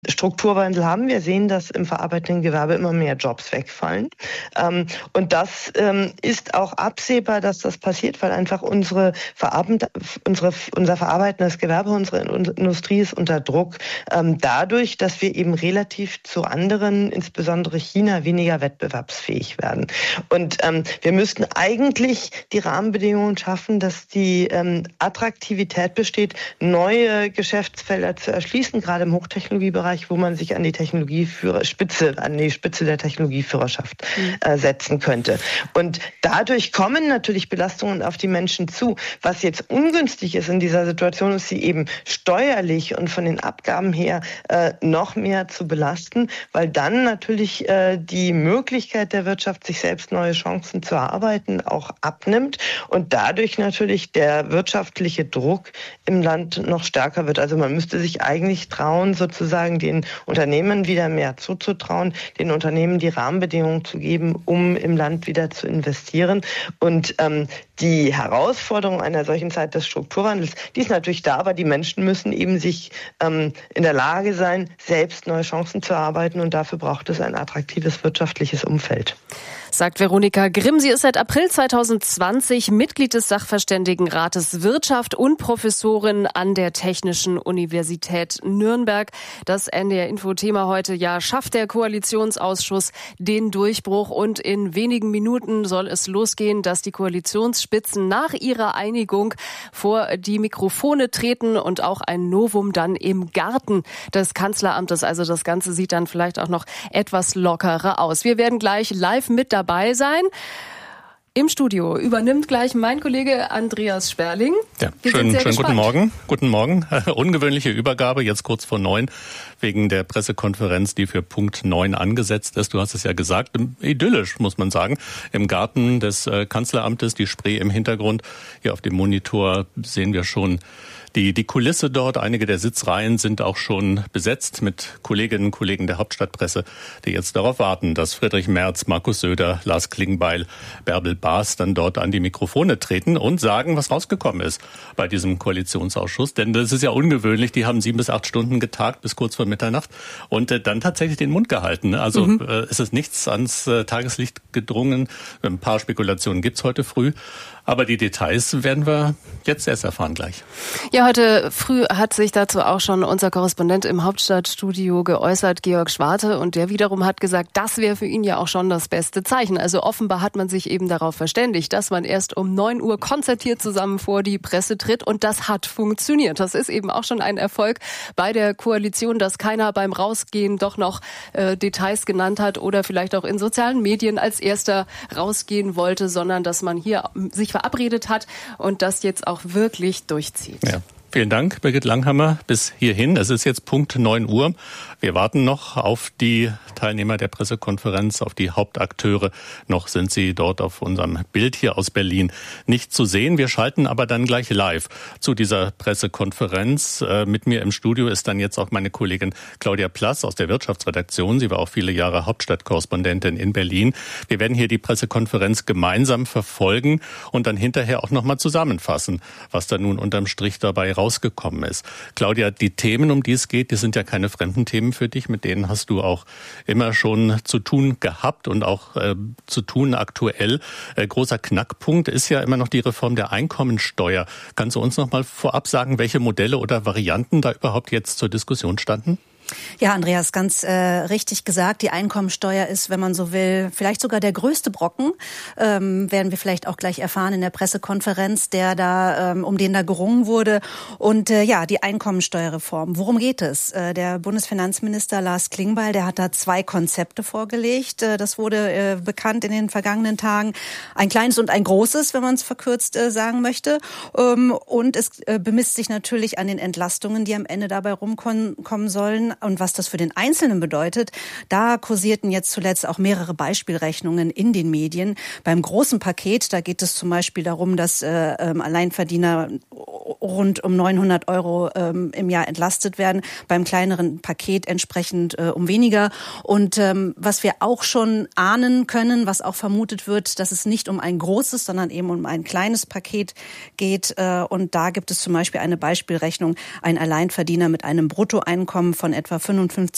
Strukturwandel haben. Wir sehen, dass im verarbeitenden Gewerbe immer mehr Jobs wegfallen. Und das ist auch absehbar, dass das passiert, weil einfach unser verarbeitendes Gewerbe, unsere Industrie ist unter Druck, dadurch, dass wir eben relativ zu anderen, insbesondere China, weniger wettbewerbsfähig werden. Und wir müssten eigentlich die Rahmenbedingungen schaffen, dass die Attraktivität besteht, neue Geschäftsfelder zu erschließen, gerade im Hochtechnologiebereich, wo man sich an die Spitze der Technologieführerschaft setzen könnte. Und dadurch kommen natürlich Belastungen auf die Menschen zu. Was jetzt ungünstig ist in dieser Situation, ist sie eben steuerlich und von den Abgaben her noch mehr zu belasten, weil dann natürlich die Möglichkeit der Wirtschaft, sich selbst neue Chancen zu erarbeiten, auch abnimmt und dadurch natürlich der wirtschaftliche Druck im Land noch stärker wird. Also man müsste sich eigentlich trauen, sozusagen den Unternehmen wieder mehr zuzutrauen, den Unternehmen die Rahmenbedingungen zu geben, um im Land wieder zu investieren. Und die Herausforderung einer solchen Zeit des Strukturwandels, die ist natürlich da, aber die Menschen müssen eben sich in der Lage sein, selbst neue Chancen zu erarbeiten und dafür braucht es ein attraktives wirtschaftliches Umfeld. Sagt Veronika Grimm. Sie ist seit April 2020 Mitglied des Sachverständigenrates Wirtschaft und Professorin an der Technischen Universität Nürnberg. Das NDR-Info-Thema heute: Ja, schafft der Koalitionsausschuss den Durchbruch? Und in wenigen Minuten soll es losgehen, dass die Koalitionsspitzen nach ihrer Einigung vor die Mikrofone treten und auch ein Novum dann im Garten des Kanzleramtes. Also das Ganze sieht dann vielleicht auch noch etwas lockerer aus. Wir werden gleich live mit dabei sein. Im Studio übernimmt gleich mein Kollege Andreas Sperling. Ja, schönen guten Morgen. Guten Morgen. Ungewöhnliche Übergabe, jetzt kurz vor 9, wegen der Pressekonferenz, die für Punkt 9 angesetzt ist. Du hast es ja gesagt, idyllisch, muss man sagen. Im Garten des Kanzleramtes, die Spree im Hintergrund. Hier auf dem Monitor sehen wir schon die Kulisse dort. Einige der Sitzreihen sind auch schon besetzt mit Kolleginnen und Kollegen der Hauptstadtpresse, die jetzt darauf warten, dass Friedrich Merz, Markus Söder, Lars Klingbeil, Bärbel Baas dann dort an die Mikrofone treten und sagen, was rausgekommen ist bei diesem Koalitionsausschuss. Denn das ist ja ungewöhnlich. Die haben 7 bis 8 Stunden getagt bis kurz vor Mitternacht und dann tatsächlich den Mund gehalten. Also es ist nichts ans Tageslicht gedrungen. Ein paar Spekulationen gibt's heute früh. Aber die Details werden wir jetzt erst erfahren gleich. Ja, heute früh hat sich dazu auch schon unser Korrespondent im Hauptstadtstudio geäußert, Georg Schwarte. Und der wiederum hat gesagt, das wäre für ihn ja auch schon das beste Zeichen. Also offenbar hat man sich eben darauf verständigt, dass man erst um 9 Uhr konzertiert zusammen vor die Presse tritt. Und das hat funktioniert. Das ist eben auch schon ein Erfolg bei der Koalition, dass keiner beim Rausgehen doch noch Details genannt hat oder vielleicht auch in sozialen Medien als erster rausgehen wollte, sondern dass man hier sich verabredet hat und das jetzt auch wirklich durchzieht. Ja. Vielen Dank, Birgit Langhammer, bis hierhin. Es ist jetzt Punkt 9 Uhr. Wir warten noch auf die Teilnehmer der Pressekonferenz, auf die Hauptakteure. Noch sind sie dort auf unserem Bild hier aus Berlin nicht zu sehen. Wir schalten aber dann gleich live zu dieser Pressekonferenz. Mit mir im Studio ist dann jetzt auch meine Kollegin Claudia Plass aus der Wirtschaftsredaktion. Sie war auch viele Jahre Hauptstadtkorrespondentin in Berlin. Wir werden hier die Pressekonferenz gemeinsam verfolgen und dann hinterher auch nochmal zusammenfassen, was da nun unterm Strich dabei rausgekommen ist. Claudia, die Themen, um die es geht, die sind ja keine fremden Themen für dich. Mit denen hast du auch immer schon zu tun gehabt und auch zu tun aktuell. Großer Knackpunkt ist ja immer noch die Reform der Einkommensteuer. Kannst du uns noch mal vorab sagen, welche Modelle oder Varianten da überhaupt jetzt zur Diskussion standen? Ja, Andreas, ganz richtig gesagt. Die Einkommensteuer ist, wenn man so will, vielleicht sogar der größte Brocken. Werden wir vielleicht auch gleich erfahren in der Pressekonferenz, um den da gerungen wurde. Und die Einkommensteuerreform. Worum geht es? Der Bundesfinanzminister Lars Klingbeil, der hat da 2 Konzepte vorgelegt. Das wurde bekannt in den vergangenen Tagen. Ein kleines und ein großes, wenn man es verkürzt sagen möchte. Und es bemisst sich natürlich an den Entlastungen, die am Ende dabei rumkommen sollen. Und was das für den Einzelnen bedeutet, da kursierten jetzt zuletzt auch mehrere Beispielrechnungen in den Medien. Beim großen Paket, da geht es zum Beispiel darum, dass Alleinverdiener rund um 900 € im Jahr entlastet werden. Beim kleineren Paket entsprechend um weniger. Und was wir auch schon ahnen können, was auch vermutet wird, dass es nicht um ein großes, sondern eben um ein kleines Paket geht. Und da gibt es zum Beispiel eine Beispielrechnung, ein Alleinverdiener mit einem Bruttoeinkommen von etwa